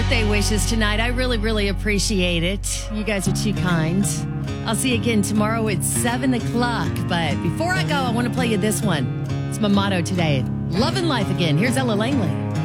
birthday wishes tonight. I really, really appreciate it. You guys are too kind. I'll see you again tomorrow at 7 o'clock. But before I go, I want to play you this one. It's my motto today. Love and life again. Here's Ella Langley.